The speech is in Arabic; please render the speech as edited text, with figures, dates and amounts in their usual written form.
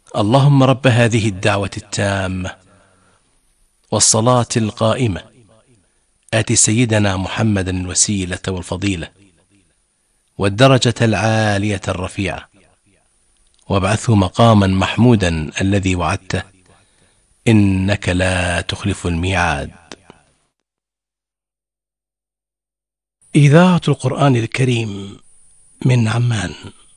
اللهم رب هذه الدعوة التامة والصلاة القائمة آت سيدنا محمدا الوسيلة والفضيلة والدرجة العالية الرفيعة وابعثه مقاما محمودا الذي وعدته إنك لا تخلف الميعاد. إذاعة القرآن الكريم من عمان.